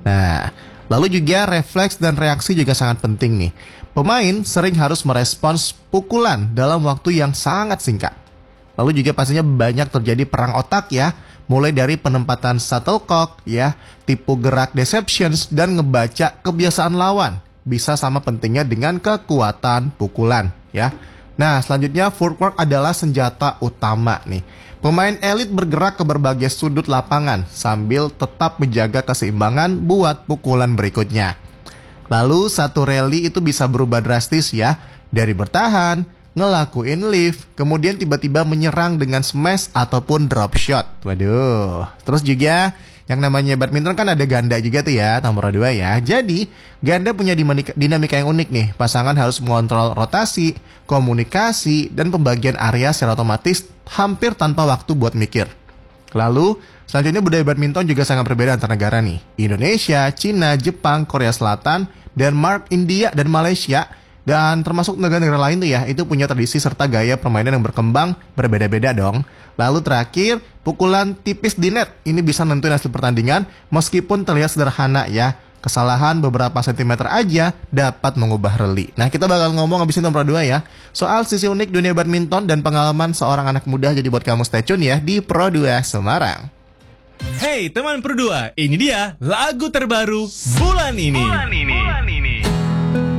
Nah, lalu juga refleks dan reaksi juga sangat penting nih. Pemain sering harus merespons pukulan dalam waktu yang sangat singkat. Lalu juga pastinya banyak terjadi perang otak ya, mulai dari penempatan shuttlecock ya, tipu gerak deceptions, dan ngebaca kebiasaan lawan. Bisa sama pentingnya dengan kekuatan pukulan ya. Nah, selanjutnya footwork adalah senjata utama nih. Pemain elit bergerak ke berbagai sudut lapangan sambil tetap menjaga keseimbangan buat pukulan berikutnya. Lalu satu rally itu bisa berubah drastis ya, dari bertahan, ngelakuin lift, kemudian tiba-tiba menyerang dengan smash ataupun drop shot. Waduh, terus juga yang namanya badminton kan ada ganda juga tuh ya, nomor 2 ya. Jadi, ganda punya dinamika yang unik nih. Pasangan harus mengontrol rotasi, komunikasi, dan pembagian area secara otomatis hampir tanpa waktu buat mikir. Lalu, selanjutnya budaya badminton juga sangat berbeda antar negara nih. Indonesia, Cina, Jepang, Korea Selatan, Denmark, India, dan Malaysia, dan termasuk negara-negara lain tuh ya, itu punya tradisi serta gaya permainan yang berkembang berbeda-beda dong. Lalu terakhir, pukulan tipis di net. Ini bisa nentuin hasil pertandingan meskipun terlihat sederhana ya. Kesalahan beberapa sentimeter aja dapat mengubah rally. Nah, kita bakal ngomong abis ini nomor 2 ya, soal sisi unik dunia badminton dan pengalaman seorang anak muda. Jadi buat kamu stay tune ya di Pro 2 Semarang. Hey teman Pro 2, ini dia lagu terbaru bulan ini.